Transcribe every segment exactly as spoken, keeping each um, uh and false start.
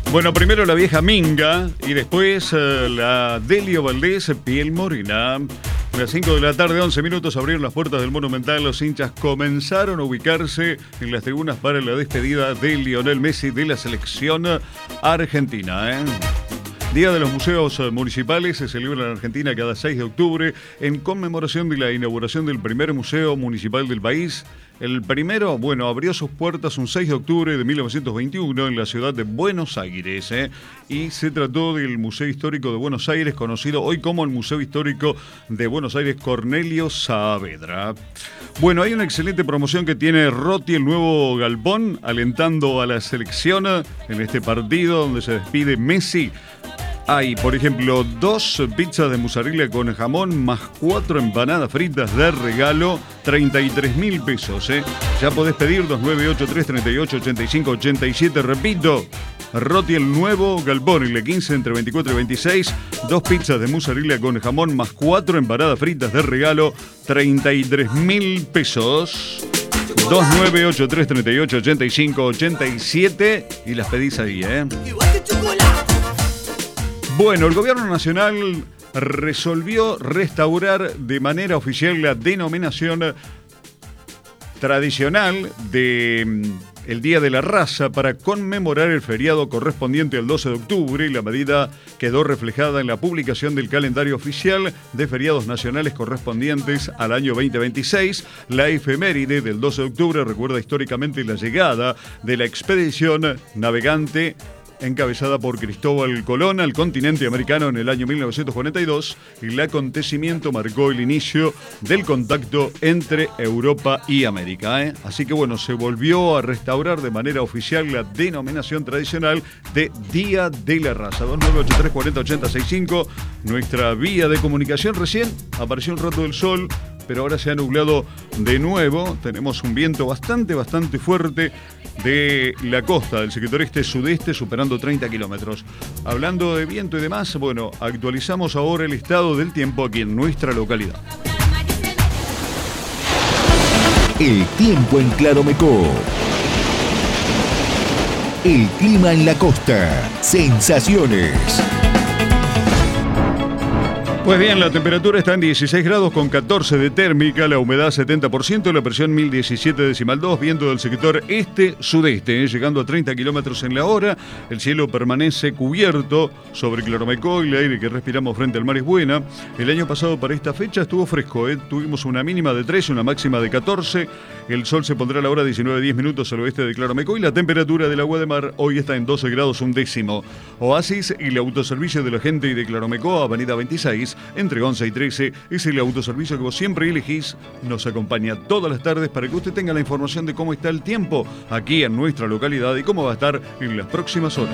Bueno, primero la vieja Minga y después uh, la Delio Valdés, Piel Morena. A las cinco de la tarde, once minutos, abrieron las puertas del Monumental. Los hinchas comenzaron a ubicarse en las tribunas para la despedida de Lionel Messi de la selección argentina, ¿eh? Día de los Museos Municipales se celebra en Argentina cada seis de octubre en conmemoración de la inauguración del primer museo municipal del país. El primero, bueno, abrió sus puertas un seis de octubre de mil novecientos veintiuno en la ciudad de Buenos Aires, ¿eh? Y se trató del Museo Histórico de Buenos Aires, conocido hoy como el Museo Histórico de Buenos Aires Cornelio Saavedra. Bueno, hay una excelente promoción que tiene Roti, el nuevo galpón, alentando a la selección en este partido donde se despide Messi. Hay, por ejemplo, dos pizzas de mozzarella con jamón más cuatro empanadas fritas de regalo, treinta y tres mil pesos, ¿eh? Ya podés pedir dos nueve ocho tres, tres ocho, ocho cinco ocho siete, repito, Roti el nuevo galpón, el quince entre veinticuatro y veintiséis, dos pizzas de mozzarella con jamón más cuatro empanadas fritas de regalo, treinta y tres mil pesos. dos nueve ocho tres, tres ocho, ocho cinco ocho siete y las pedís ahí, ¿eh? Bueno, el gobierno nacional resolvió restaurar de manera oficial la denominación tradicional de el Día de la Raza para conmemorar el feriado correspondiente al doce de octubre. La medida quedó reflejada en la publicación del calendario oficial de feriados nacionales correspondientes al año veinte veintiséis. La efeméride del doce de octubre recuerda históricamente la llegada de la expedición navegante encabezada por Cristóbal Colón al continente americano en el año mil novecientos cuarenta y dos, y el acontecimiento marcó el inicio del contacto entre Europa y América, ¿eh? Así que bueno, se volvió a restaurar de manera oficial la denominación tradicional de Día de la Raza. dos nueve ocho tres, cuarenta, ochenta sesenta y cinco, nuestra vía de comunicación. Recién apareció un rato del sol, pero ahora se ha nublado de nuevo. Tenemos un viento bastante, bastante fuerte de la costa del sector este-sudeste, superando treinta kilómetros. Hablando de viento y demás, bueno, actualizamos ahora el estado del tiempo aquí en nuestra localidad. El tiempo en Claromecó. El clima en la costa. Sensaciones. Pues bien, la temperatura está en dieciséis grados con catorce de térmica, la humedad setenta por ciento, la presión mil diecisiete decimal dos, viento del sector este-sudeste, eh, llegando a treinta kilómetros en la hora. El cielo permanece cubierto sobre Claromecó y el aire que respiramos frente al mar es buena. El año pasado para esta fecha estuvo fresco, eh, tuvimos una mínima de trece, una máxima de catorce. El sol se pondrá a la hora diecinueve diez minutos al oeste de Claromecó y la temperatura del agua de mar hoy está en doce grados un décimo. Oasis y el autoservicio de la gente y de Claromecó, avenida veintiséis, entre once y trece, es el autoservicio que vos siempre elegís. Nos acompaña todas las tardes para que usted tenga la información de cómo está el tiempo aquí en nuestra localidad y cómo va a estar en las próximas horas.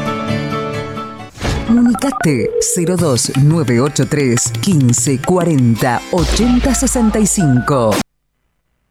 Comunicate cero dos nueve ocho tres, quince, cuarenta, ochenta sesenta y cinco.